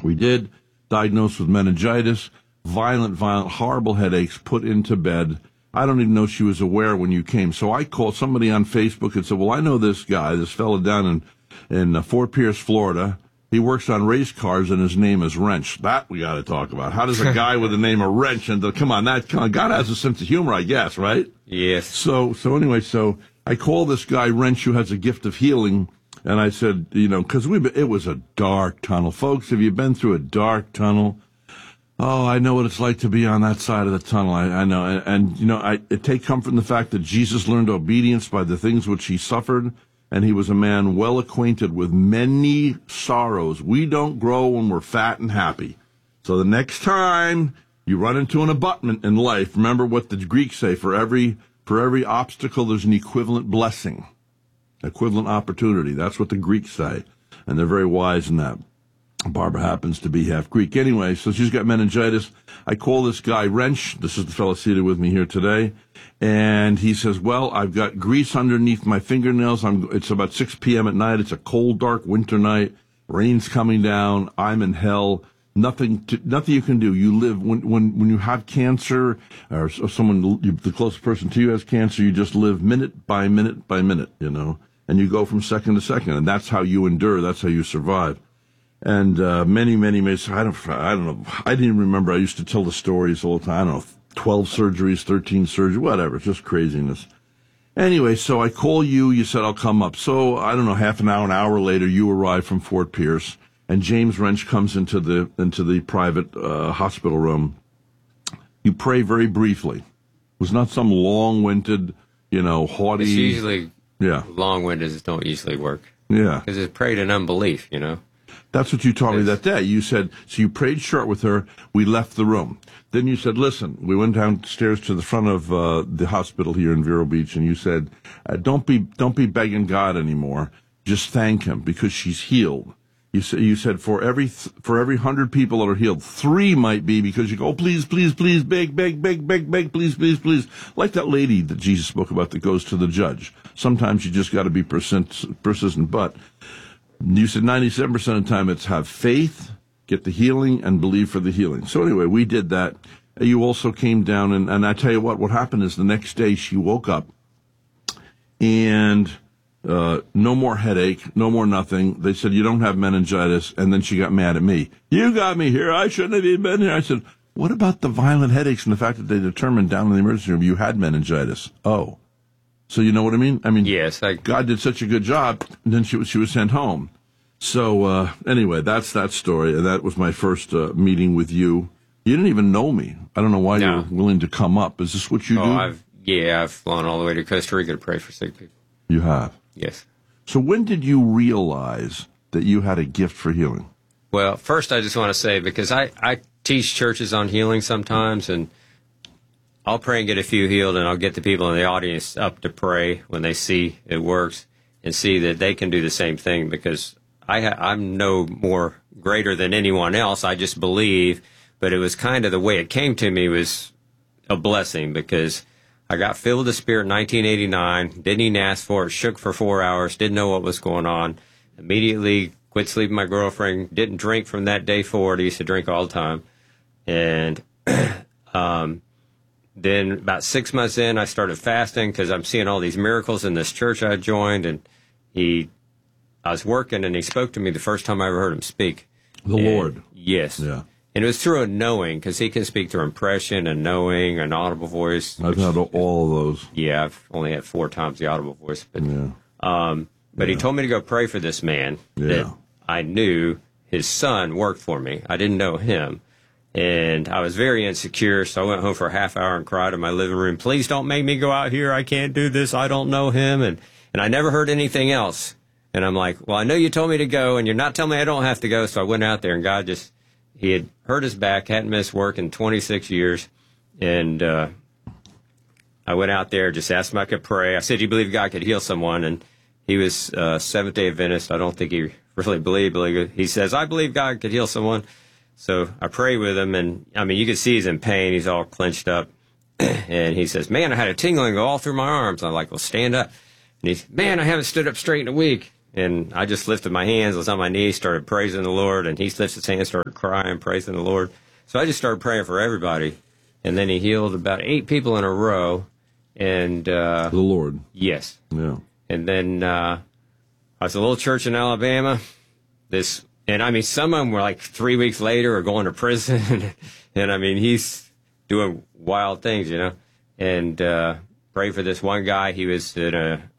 We did. Diagnosed with meningitis, violent, horrible headaches, put into bed. I don't even know she was aware when you came. So I called somebody on Facebook and said, well, I know this guy, this fellow down in Fort Pierce, Florida. He works on race cars, and his name is Wrench. That we got to talk about. How does a guy with the name of Wrench, and come on, God has a sense of humor, I guess, right? Yes. So anyway, I call this guy Wrench, who has a gift of healing, and I said, because it was a dark tunnel. Folks, have you been through a dark tunnel? Oh, I know what it's like to be on that side of the tunnel. I know. And I take comfort in the fact that Jesus learned obedience by the things which he suffered, and he was a man well acquainted with many sorrows. We don't grow when we're fat and happy. So the next time you run into an abutment in life, remember what the Greeks say, for every obstacle, there's an equivalent blessing, equivalent opportunity. That's what the Greeks say, and they're very wise in that. Barbara happens to be half Greek. Anyway, so she's got meningitis. I call this guy Wrench. This is the fellow seated with me here today. And he says, well, I've got grease underneath my fingernails. It's about 6 p.m. at night. It's a cold, dark winter night. Rain's coming down. I'm in hell. Nothing you can do. You live, when you have cancer, or someone, the closest person to you has cancer, you just live minute by minute by minute, and you go from second to second. And that's how you endure. That's how you survive. And many, I don't know. I didn't even remember. I used to tell the stories all the time. I don't know, 12 surgeries, 13 surgeries, whatever. It's just craziness. Anyway, so I call you. You said, I'll come up. So, I don't know, half an hour later, you arrive from Fort Pierce, and James Wrench comes into the private hospital room. You pray very briefly. It was not some long-winded, haughty... It's usually... Long-winded don't usually work. Yeah. Because it's prayed in unbelief, That's what you told me that day. You said, so you prayed short with her. We left the room. Then you said, listen, we went downstairs to the front of the hospital here in Vero Beach, and you said, don't be begging God anymore. Just thank him because she's healed. You said for every 100 people that are healed, 3 might be because you go, oh, please, beg, please. Like that lady that Jesus spoke about that goes to the judge. Sometimes you just got to be persistent, but... You said 97% of the time it's have faith, get the healing, and believe for the healing. So anyway, we did that. You also came down, and I tell you what happened is the next day she woke up, and no more headache, no more nothing. They said, you don't have meningitis, and then she got mad at me. You got me here. I shouldn't have even been here. I said, what about the violent headaches and the fact that they determined down in the emergency room you had meningitis? Oh. So you know what I mean? Yes. God did such a good job, and then she was sent home. So anyway, that's that story. That was my first meeting with you. You didn't even know me. I don't know why you're willing to come up. Is this what you do? I've flown all the way to Costa Rica to pray for sick people. You have? Yes. So when did you realize that you had a gift for healing? Well, first I just want to say, because I teach churches on healing sometimes, and I'll pray and get a few healed, and I'll get the people in the audience up to pray when they see it works and see that they can do the same thing, because I'm no more greater than anyone else. I just believe, but it was kind of the way it came to me was a blessing, because I got filled with the Spirit in 1989, didn't even ask for it, shook for 4 hours, didn't know what was going on, immediately quit sleeping with my girlfriend, didn't drink from that day forward. I used to drink all the time. And then about 6 months in, I started fasting because I'm seeing all these miracles in this church I joined. And I was working, and he spoke to me the first time I ever heard him speak. The Lord. Yes. Yeah. And it was through a knowing, because he can speak through impression and knowing, an audible voice. I've had all of those. Yeah, I've only had 4 times the audible voice. But he told me to go pray for this man that I knew his son worked for me. I didn't know him. And I was very insecure, so I went home for a half hour and cried in my living room, please don't make me go out here. I can't do this. I don't know him. And I never heard anything else. And I'm like, well, I know you told me to go, and you're not telling me I don't have to go. So I went out there, and God he had hurt his back, hadn't missed work in 26 years. And I went out there, just asked him if I could pray. I said, do you believe God could heal someone? And he was Seventh-day Adventist. I don't think he really believed. He says, I believe God could heal someone. So I prayed with him, and, you could see he's in pain. He's all clenched up. And he says, man, I had a tingling go all through my arms. I'm like, well, stand up. And he said, man, I haven't stood up straight in a week. And I just lifted my hands, was on my knees, started praising the Lord, and he lifted his hands, started crying, praising the Lord. So I just started praying for everybody. And then he healed about 8 people in a row. And the Lord. Yes. Yeah. And then I was a little church in Alabama. And I mean, some of them were like 3 weeks later or going to prison. And I mean, he's doing wild things, you know. And pray for this one guy. He was in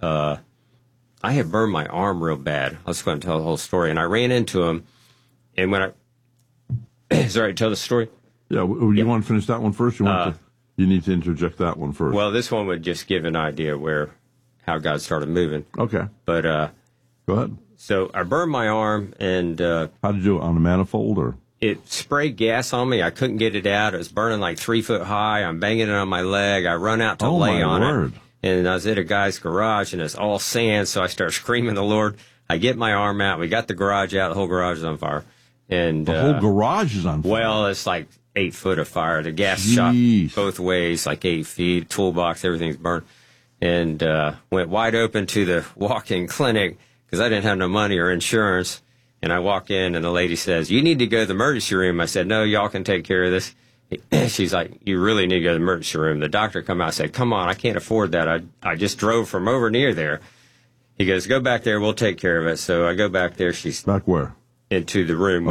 I had burned my arm real bad. I was going to tell the whole story. And I ran into him. And when is it all right to tell the story? Yeah. You want to finish that one first? You need to interject that one first. Well, this one would just give an idea how God started moving. Okay. But go ahead. So I burned my arm, and how did you do it, on a manifold or? It sprayed gas on me. I couldn't get it out. It was burning like 3 foot high. I'm banging it on my leg. I run out to lay on it. And I was at a guy's garage, and it's all sand, so I start screaming the Lord. I get my arm out. We got the garage out. The whole garage is on fire. And the whole garage is on fire? Well, it's like 8 foot of fire. The gas shot both ways, like 8 feet, toolbox, everything's burned. And went wide open to the walk-in clinic because I didn't have no money or insurance. And I walk in, and the lady says, "You need to go to the emergency room." I said, "No, y'all can take care of this." She's like, "You really need to go to the emergency room." The doctor come out and said, "Come on, I can't afford that. I just drove from over near there." He goes, "Go back there. We'll take care of it." So I go back there. She's back where? Into the room.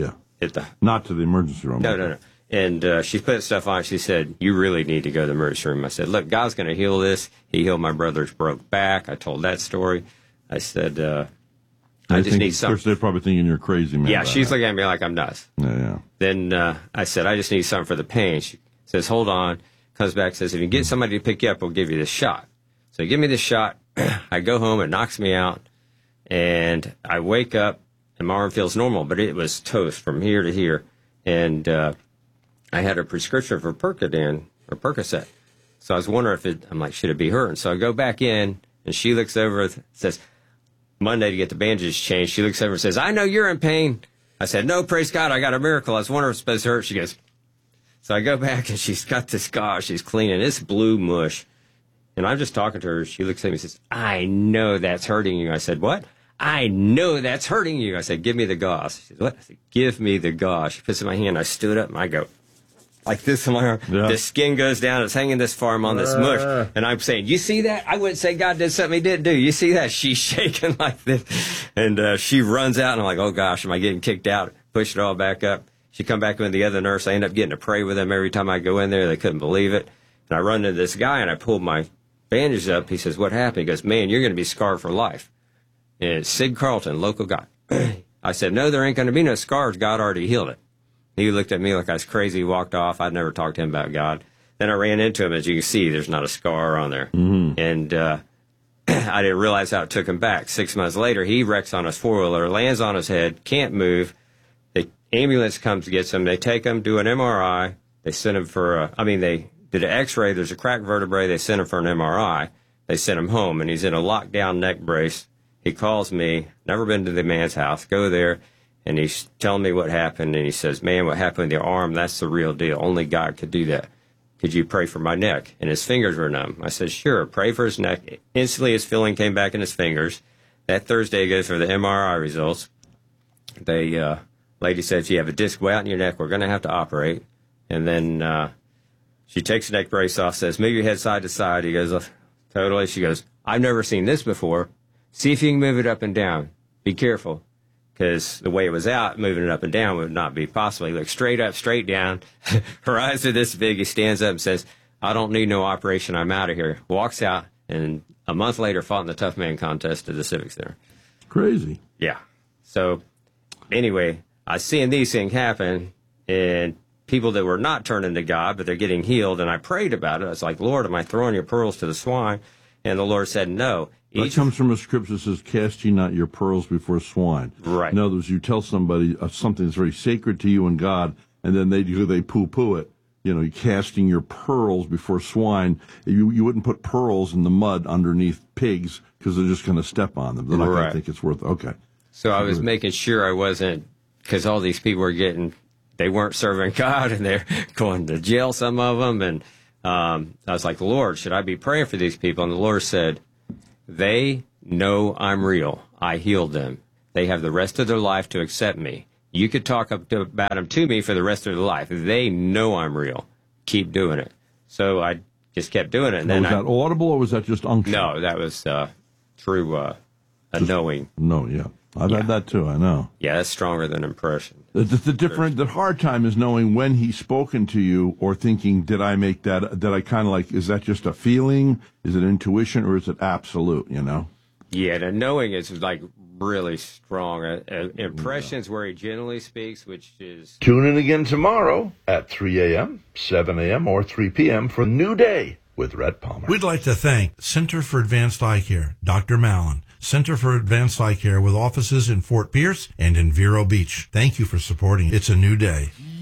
Not to the emergency room. No. And she put stuff on. She said, "You really need to go to the emergency room." I said, "Look, God's going to heal this. He healed my brother's broke back." I told that story. I said, I just need something. First, they're probably thinking you're crazy, man. Yeah, she's looking at me like I'm nuts. Yeah. Then I said, "I just need something for the pain." She says, "Hold on." Comes back, says, "If you get somebody to pick you up, we'll give you this shot." So give me this shot. I go home. It knocks me out. And I wake up, and my arm feels normal, but it was toast from here to here. And I had a prescription for Percocet. So I was wondering I'm like, should it be her? And so I go back in, and she looks over, says, Monday to get the bandages changed. She looks over and says, "I know you're in pain." I said, "No, praise God, I got a miracle. I was wondering if it's supposed to hurt." She goes, so I go back, and she's got this gauze. She's cleaning. It's blue mush. And I'm just talking to her. She looks at me and says, "I know that's hurting you." I said, "What?" "I know that's hurting you." I said, "Give me the gauze." She said, "What?" I said, "Give me the gauze." She puts it in my hand. I stood up, and I go, like this in my arm. Yeah. The skin goes down. It's hanging this far. I'm on this mush. And I'm saying, "You see that?" I wouldn't say God did something he didn't do. You see that? She's shaking like this. And she runs out, and I'm like, "Oh, gosh, am I getting kicked out?" Push it all back up. She come back with the other nurse. I end up getting to pray with them every time I go in there. They couldn't believe it. And I run into this guy, and I pulled my bandage up. He says, "What happened?" He goes, "Man, you're going to be scarred for life." And it's Sid Carlton, local guy. I said, "No, there ain't going to be no scars. God already healed it." He looked at me like I was crazy. He walked off. I'd never talked to him about God. Then I ran into him. As you can see, there's not a scar on there. Mm-hmm. And I didn't realize how it took him back. 6 months later, he wrecks on his four-wheeler, lands on his head, can't move. The ambulance comes, gets him. They take him, do an MRI. They send him they did an X-ray. There's a cracked vertebrae. They sent him for an MRI. They sent him home, and he's in a lockdown neck brace. He calls me, never been to the man's house, go there. And he's telling me what happened, and he says, "Man, what happened with your arm, that's the real deal. Only God could do that. Could you pray for my neck?" And his fingers were numb. I said, "Sure, pray for his neck." Instantly, his feeling came back in his fingers. That Thursday, he goes for the MRI results. The lady said, "If you have a disc way out in your neck, we're going to have to operate." And then she takes the neck brace off, says, "Move your head side to side." He goes, "Totally." She goes, "I've never seen this before. See if you can move it up and down. Be careful." Because the way it was out, moving it up and down would not be possible. He looked straight up, straight down. Her eyes are this big. He stands up and says, "I don't need no operation. I'm out of here." Walks out, and a month later fought in the Tough Man contest at the Civic Center. Crazy. Yeah. So, anyway, I was seeing these things happen, and people that were not turning to God, but they're getting healed, and I prayed about it. I was like, "Lord, am I throwing your pearls to the swine?" And the Lord said, "No." That comes from a scripture that says, "Cast ye not your pearls before swine." Right. In other words, you tell somebody something that's very sacred to you and God, and then they poo-poo it. You know, you're casting your pearls before swine. You wouldn't put pearls in the mud underneath pigs because they're just going to step on them. They're not going to think it's worth it. Okay. So I was making sure I wasn't, because all these people were they weren't serving God, and they're going to jail, some of them. And I was like, "Lord, should I be praying for these people?" And the Lord said, "They know I'm real. I healed them. They have the rest of their life to accept me. You could talk about them to me for the rest of their life. They know I'm real. Keep doing it. So I just kept doing it. And then was that audible or was that just unction? No, that was true a knowing. No, yeah. I've had that too, I know. Yeah, that's stronger than impression. The hard time is knowing when he's spoken to you or thinking, did I make that, did I kind of like, is that just a feeling? Is it intuition or is it absolute, you know? Yeah, the knowing is like really strong. Impressions where he generally speaks, which is... Tune in again tomorrow at 3 a.m., 7 a.m., or 3 p.m. for New Day with Rhett Palmer. We'd like to thank Center for Advanced Eye Care, Dr. Mallon, Center for Advanced Eye Care with offices in Fort Pierce and in Vero Beach. Thank you for supporting It's a New Day.